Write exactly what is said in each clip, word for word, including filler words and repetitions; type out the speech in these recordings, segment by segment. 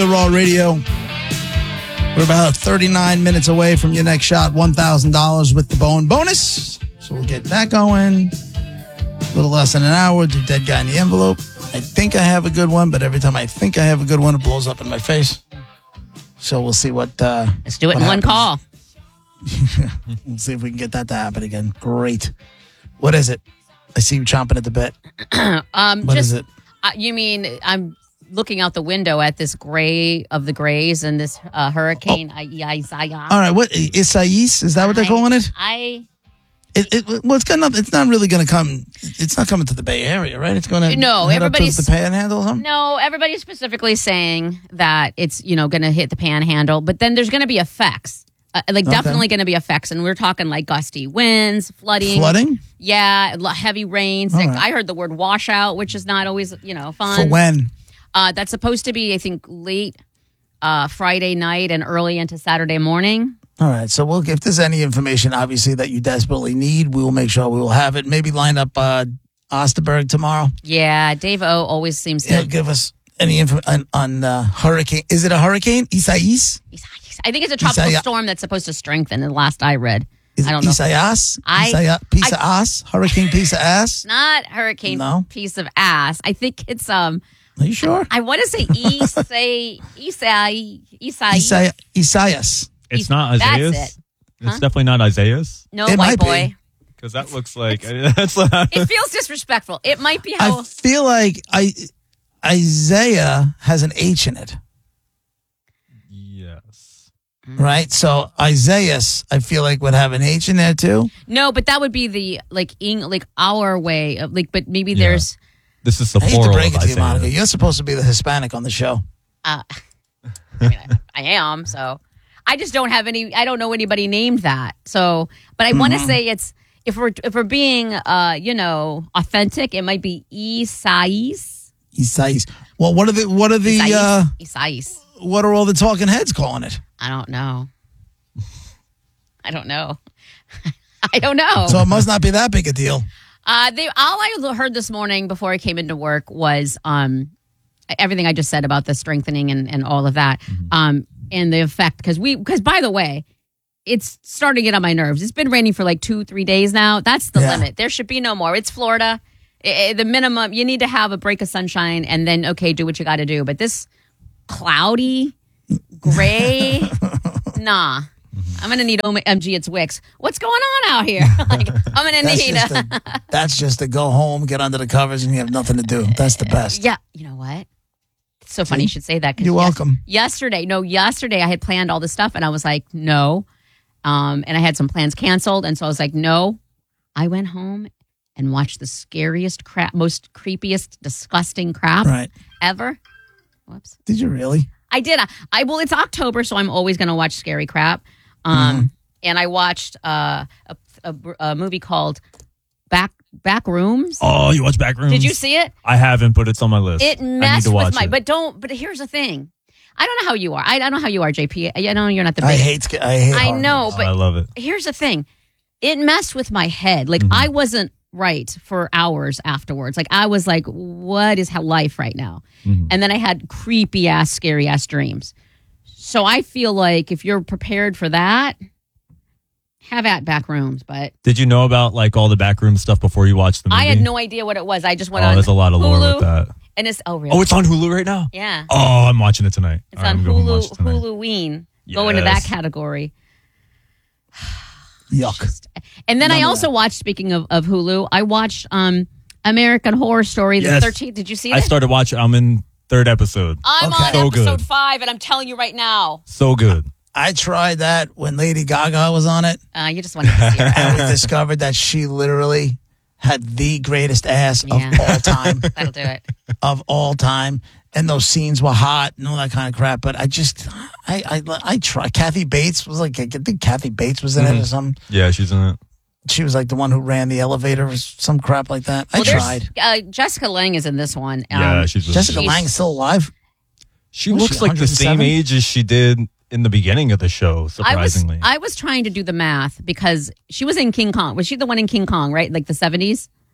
Raw Radio. We're about thirty-nine minutes away from your next shot, one thousand dollars with the bone bonus. So we'll get that going. A little less than an hour. Do Dead Guy in the Envelope. I think I have a good one, but every time I think I have a good one, it blows up in my face. So we'll see what uh, Let's do it in happens. one call. We'll see if we can get that to happen again. Great. What is it? I see you chomping at the bit. um, What just, is it? Uh, you mean I'm looking out the window at this gray of the grays and this uh, hurricane oh. Isaiah. All right. What Isaias? Is that what they're calling it? I. It, it, well, it's got nothing. It's not really going to come. It's not coming to the Bay Area, right? It's going to no. head Everybody's up to the Panhandle. Or something? No, everybody's specifically saying that it's you know going to hit the Panhandle, but then there's going to be effects, uh, like Okay. definitely going to be effects, and we're talking like gusty winds, flooding, Flooding. yeah, lo- heavy rains. All Like, right. I heard the word washout, which is not always you know fun. For when? Uh, that's supposed to be, I think, late uh, Friday night and early into Saturday morning. All right. So we'll if there's any information, obviously that you desperately need, we will make sure we will have it. Maybe line up uh, Osterberg tomorrow. Yeah, Dave O always seems to He'll give us any info on, on uh, hurricane. Is it a hurricane? Isaias? I think it's a tropical Isaiah. storm that's supposed to strengthen. The last I read, Is I it don't know. Isaias? I- Isaiah, piece I- of ass? Hurricane piece of ass? Not hurricane No? piece of ass. I think it's um. Are you sure? I want to say Isai Isai Isai. Isaiah, Isaias. It's not That's Isaiah's. it. It's Huh? definitely not Isaiah's. No, It white might be. boy. Because that looks like that's like, It feels disrespectful. It might be how. I feel like I Isaiah has an H in it, yes. right? So Isaias, I feel like would have an H in there too. No, but that would be the like Eng, like our way of like. But maybe Yeah. there's. This is the I hate to plural break of it to you, Monica. Isaiah. You're supposed to be the Hispanic on the show. Uh, I, mean, I, I am so. I just don't have any. I don't know anybody named that. So, but I want to say it's if we're if we're being uh you know authentic, it might be Isais. Isaias. Well, what are the what are the Isais. uh, Isais. what are all the talking heads calling it? I don't know. I don't know. I don't know. So it must not be that big a deal. Uh, they all I heard this morning before I came into work was um, everything I just said about the strengthening and, and all of that, Mm-hmm. um, and the effect because we because by the way, it's starting to get on my nerves. It's been raining for like two three days now. That's the Yeah. limit. There should be no more. It's Florida. I- I- the minimum you need to have a break of sunshine and then okay, do what you got to do. But this cloudy, gray, nah. I'm gonna need M G It's Wicks. What's going on out here? Like, I'm gonna That's need. just, a, a, that's just to go home, get under the covers, and you have nothing to do. That's the best. Yeah, you know what? It's so funny you should say that. 'cause You're yes- welcome. Yesterday, no, yesterday I had planned all this stuff and I was like, no. Um, and I had some plans canceled. And so I was like, no. I went home and watched the scariest crap, most creepiest, disgusting crap Right. ever. Whoops. Did you really? I did. I, I well, it's October, so I'm always going to watch scary crap. Um, Mm-hmm. And I watched uh, a, a, a movie called Back Back Rooms. Oh, you watch Backrooms? Did you see it? I haven't, but it's on my list. It I need messed to with watch my. it. But don't. But here's the thing. I don't know how you are. I, I don't know how you are, J P. I know you're not the I biggest. hate. sca- I hate. I horror know, movies. Oh, I but love it. here's the thing. It messed with my head. Like Mm-hmm. I wasn't right for hours afterwards. Like I was like, what is how life right now? Mm-hmm. And then I had creepy ass, scary ass dreams. So I feel like if you're prepared for that, have at back rooms. But Did you know about like all the backroom stuff before you watched the movie? I had no idea what it was. I just went Oh, on. there's a lot of lore Hulu, with that. And it's oh really? Oh, it's on Hulu right now? yeah. Oh, I'm watching it tonight. It's All right, on I'm going to watch Hulu. it tonight. Huluween. Go into that Yes. category. Yuck. And then None I of also that. watched, speaking of, of Hulu, I watched um, American Horror Story, the Yes. thirteenth. Did you see I it? started watching. I'm in third episode. I'm Okay. on So episode good. five, and I'm telling you right now. So good. I tried that when Lady Gaga was on it, Uh, you just wanted to see her. and we discovered that she literally had the greatest ass Yeah. of all time, That'll do it. of all time. And those scenes were hot and all that kind of crap. But I just, I, I, I tried. Kathy Bates was like, I think Kathy Bates was in it or something. Yeah, she's in it. She was like the one who ran the elevator or some crap like that. I Well, there's- tried. Uh, Jessica Lange is in this one. Um, Yeah, she's really Jessica good. Lange is still alive. She Was looks she like the same one hundred seven? age as she did in the beginning of the show, I was surprisingly. I was trying to do the math because she was in King Kong. Was she the one in King Kong, right? Like the seventies?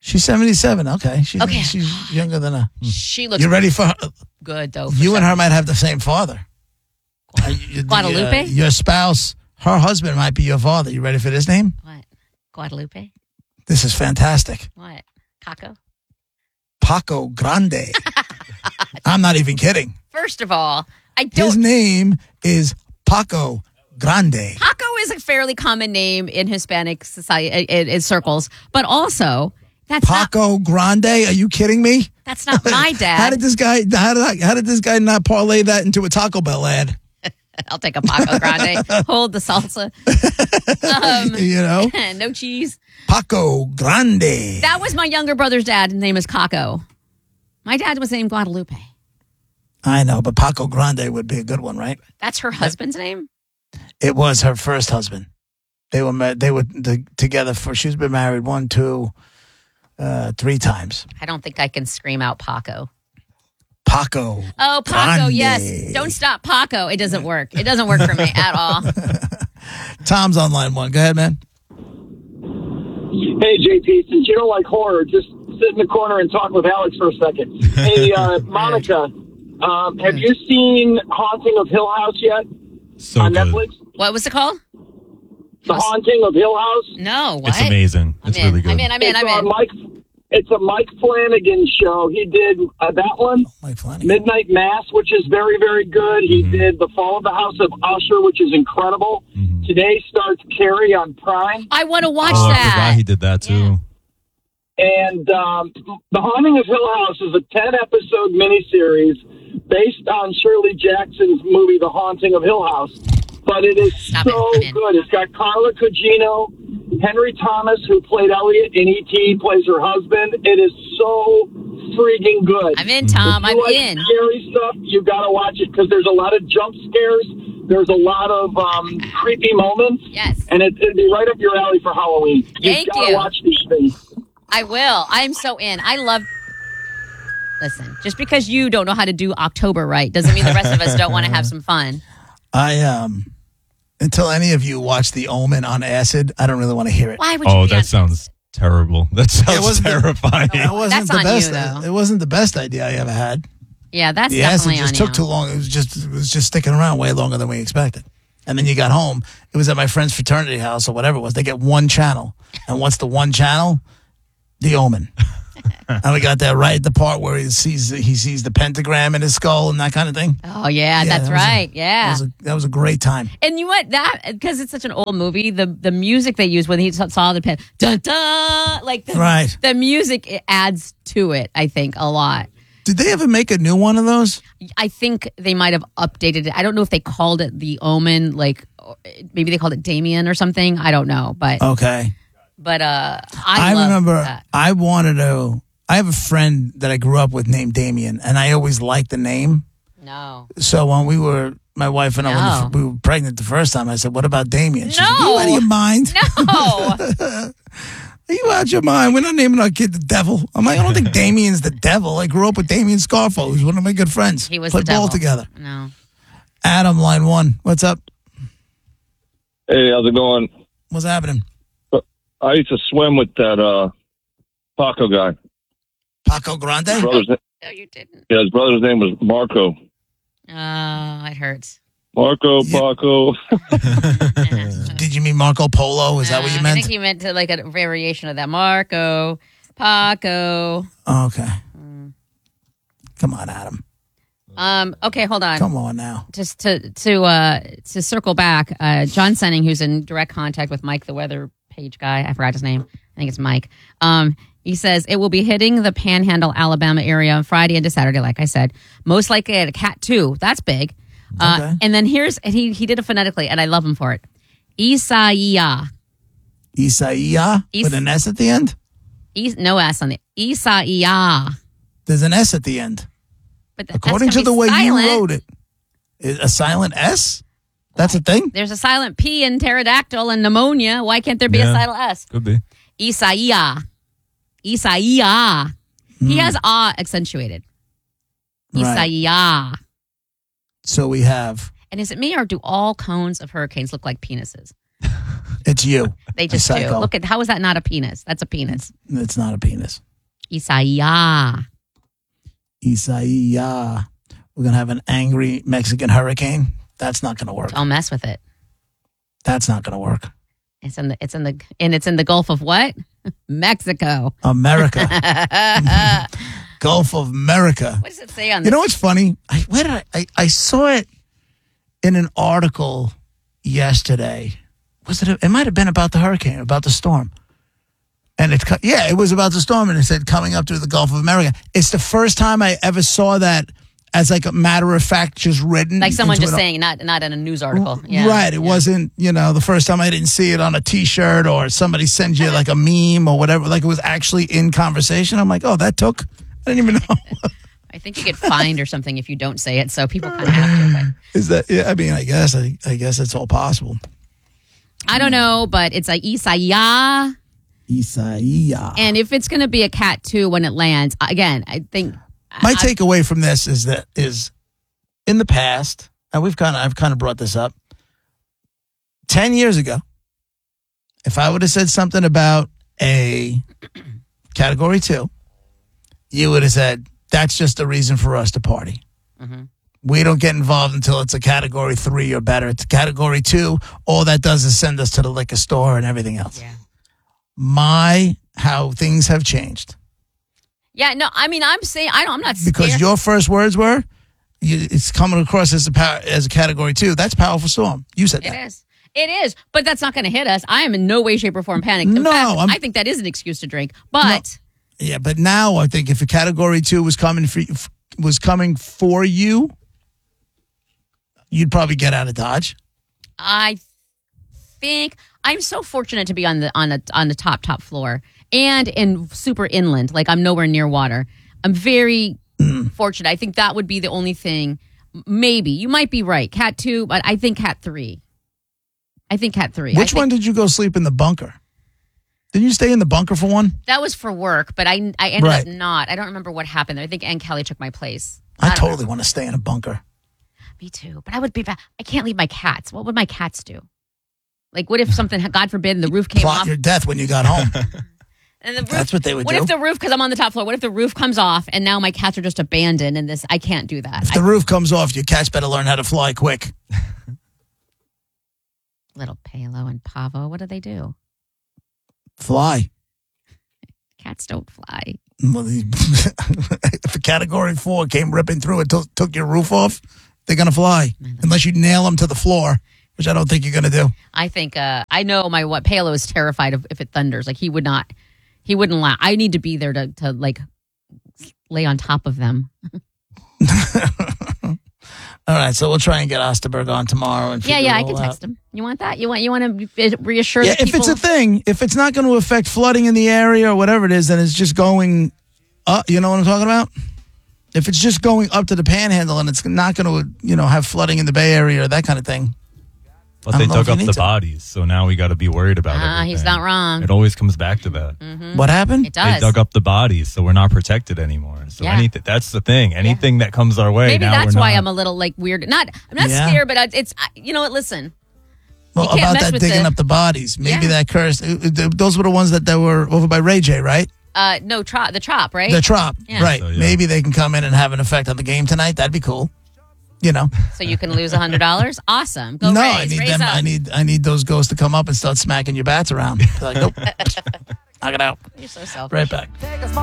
She's seventy-seven. Okay. She's, Okay. she's younger than her. She looks You ready for her? good, though. for You and her some- might have the same father. Uh, you- the, Guadalupe? uh, your spouse, her husband might be your father. You ready for this name? What? Guadalupe? This is fantastic. What? Caco? Paco Grande. I'm not even kidding. First of all, I His don't. name is Paco Grande. Paco is a fairly common name in Hispanic society in, in circles, but also that's not Paco Grande? Are you kidding me? that's not my dad. How did this guy? How did I, how did this guy not parlay that into a Taco Bell ad? I'll take a Paco Grande. Hold the salsa. Um, You know, no cheese. Paco Grande. That was my younger brother's dad. His name is Caco. My dad was named Guadalupe. I know, but Paco Grande would be a good one, right? That's her husband's name? It was her first husband. They were ma- they were the, together for. She's been married one, two, uh, three times. I don't think I can scream out Paco. Paco. Oh, Paco, Grande. yes. Don't stop Paco. It doesn't work. It doesn't work for me at all. Tom's on line one. Go ahead, man. Hey, J P, since you don't like horror, just sit in the corner and talk with Alex for a second. Hey, uh, Monica, um, have you seen Haunting of Hill House yet So on good. Netflix? What was it called? The Haunting of Hill House? No. What? It's amazing. I'm It's in. really good. I'm in. I'm in. it's, I'm uh, in. Mike, it's a Mike Flanagan show. He did uh, that one, Mike Flanagan. Midnight Mass, which is very, very good. He did The Fall of the House of Usher, which is incredible. Today starts Carrie on Prime. I want to watch Oh, I that. forgot he did that too. Yeah. And um, The Haunting of Hill House is a ten-episode miniseries based on Shirley Jackson's movie, The Haunting of Hill House. But it is Stop it. so I'm in. good. It's got Carla Cugino, Henry Thomas, who played Elliot in E T, plays her husband. It is so freaking good. I'm in, Tom. If I'm you like in. scary stuff, you got to watch it because there's a lot of jump scares. There's a lot of um, creepy moments. Yes. And it, it'd be right up your alley for Halloween. Thank You've got to you. watch these things. I will. I'm so in. I love. Listen, just because you don't know how to do October right doesn't mean the rest of us don't want to have some fun. I um until any of you watch The Omen on acid, I don't really want to hear it. Why would you? Oh, be on- that sounds terrible. That sounds wasn't the- terrifying. It wasn't That's the on best. you, though. It wasn't the best idea I ever had. Yeah, that's The acid definitely just on took you. too long. It was just it was just sticking around way longer than we expected. And then you got home. It was at my friend's fraternity house or whatever it was. They get one channel, and what's the one channel? The Omen. And we got there right at the part where he sees he sees the pentagram in his skull and that kind of thing. Oh yeah, Yeah, that's that was a- right. That yeah. was a, that was a great time. And you know what? That because it's such an old movie, the the music they used when he saw saw the pen, dun dun, like the, Right. the music it adds to it. I think a lot. Did they ever make a new one of those? I think they might have updated it. I don't know if they called it The Omen, like or maybe they called it Damien or something. I don't know, but Okay. but uh, I, I, love remember that. I wanted to. I have a friend that I grew up with named Damien, and I always liked the name. No, So when we were, my wife and I, No. when the, we were pregnant the first time, I said, "What about Damien?" She's like, No. "Are you out of your mind? no. Are you out of your mind? We're not naming our kid the devil." I'm like, I don't think Damien's the devil. I grew up with Damien Scarfo, who's one of my good friends. He was Played the ball devil. together. No. Adam, line one. What's up? Hey, how's it going? What's happening? I used to swim with that uh, Paco guy. Paco Grande? Brother's, No, you didn't. yeah, his brother's name was Marco. Oh, it hurts. Marco, Yeah. Paco. Did you mean Marco Polo? Is that what you Uh, I meant? think he meant to like a variation of that. Marco, Paco. Oh, okay. Mm. Come on, Adam. Um. Okay, hold on. Come on now. Just to to uh to circle back, uh, John Senning, who's in direct contact with Mike, the weather page guy. I forgot his name. I think it's Mike. Um. He says it will be hitting the Panhandle, Alabama area on Friday into Saturday, like I said. Most likely at a Cat two. That's big. Uh, Okay. And then here's and he he did it phonetically, and I love him for it. Isaiah. Isaiah Is- with an S at the end? Is, no S on it. Isaiah. There's an S at the end. But the S According can to be the way silent. you wrote it. Is a silent S? That's a thing? There's a silent P in pterodactyl and pneumonia. Why can't there be a Yeah. silent S? Could be. Isaiah. Isaiah. He has ah accentuated. Right. Isaiah. So we have And is it me or do all cones of hurricanes look like penises? It's you. They just do. Psycho. Look at, how is that not a penis? That's a penis. It's not a penis. Isaiah. Isaiah. We're gonna have an angry Mexican hurricane. That's not gonna work. Don't mess with it. That's not gonna work. It's in the it's in the and it's in the Gulf of what? Mexico. America. Gulf of America. What does it say on You this? know what's funny? I where did I, I I saw it in an article yesterday. Was it? A, it might have been about the hurricane, about the storm. And it, co- yeah, it was about the storm, and it said coming up through the Gulf of America. It's the first time I ever saw that as like a matter of fact, just written. Like someone into just an- saying, not not in a news article. Yeah. Right. It Yeah. wasn't, you know, the first time I didn't see it on a T-shirt or somebody sends you like a meme or whatever. Like it was actually in conversation. I'm like, oh, that took. I didn't even know. I think you get fined or something if you don't say it, so people kind of have to. But Is that? Yeah, I mean, I guess. I, I guess it's all possible. I don't know, but it's like Isaiah. Isaiah. And if it's going to be a cat too when it lands, again, I think My I- takeaway from this is that is in the past, and we've kind of I've kind of brought this up. Ten years ago, if I would have said something about a category two, you would have said that's just a reason for us to party. Mhm. We don't get involved until it's a category three or better. It's a category two. All that does is send us to the liquor store and everything else. Yeah. My how things have changed. Yeah, no, I mean, I'm saying I don't. I'm not scared. Because your first words were, you, it's coming across as a power, as a category two. That's powerful storm. You said It that. is. It is, but that's not going to hit us. I am in no way, shape, or form panicked. In No, fact, I'm- I think that is an excuse to drink. But Yeah, but now I think if a category two was coming for was coming for you, you'd probably get out of Dodge. I think I'm so fortunate to be on the on the on the top top floor and in super inland. Like I'm nowhere near water. I'm very fortunate. I think that would be the only thing. Maybe you might be right, cat two, but I think cat three. I think cat three. I Which think one did you go sleep in the bunker? Didn't you stay in the bunker for one? That was for work, but I I ended Right. up not. I don't remember what happened there. I think Ann Kelly took my place. I, don't totally know. want to stay in a bunker. Me too, but I would be. ba- I can't leave my cats. What would my cats do? Like, what if something, God forbid, and the roof came Plot off? your death when you got home. And the roof, That's what they would what do. if the roof, because I'm on the top floor, what if the roof comes off and now my cats are just abandoned and this, I can't do that. If the roof comes off, your cats better learn how to fly quick. I, little Palo and Pavo, what do they do? Fly. Cats don't fly. Well, the- if a category four came ripping through and took took your roof off, they're going to fly. Unless you nail them to the floor, which I don't think you're going to do. I think, uh, I know my, what, Palo is terrified of if it thunders. Like, he would not, he wouldn't laugh. I need to be there to, to like, lay on top of them. All right, so we'll try and get Osterberg on tomorrow. And Yeah, figure yeah, it I all can out. text him. You want that? You want, you want to reassure Yeah, the if people? it's a thing, if it's not going to affect flooding in the area or whatever it is, then it's just going up. You know what I'm talking about? If it's just going up to the panhandle and it's not going to, you know, have flooding in the Bay Area or that kind of thing. But I they don't know if dug you up need the to. bodies, so now we got to be worried about it. Ah, he's not wrong. It always comes back to that. What happened? It does. They dug up the bodies, so we're not protected anymore. So Yeah. anything that's the thing. Anything that comes our way, Maybe now that's we're why not- I'm a little like weird. Not, I'm not Yeah. scared, but I- it's, I- you know what? Listen, Well, can't about mess that with digging the- up the bodies. Maybe Yeah. that curse. uh, uh, Those were the ones that, that were over by Ray J, right? uh, no, trop, the chop, right? The Trop. Yeah. Right. So, yeah. Maybe they can come in and have an effect on the game tonight. That'd be cool. You know. So you can lose a hundred dollars. Awesome. Go no, raise, I need raise them. up. I need I need those ghosts to come up and start smacking your bats around. Like, nope. Knock it out. You're so selfish. Right back. Take a small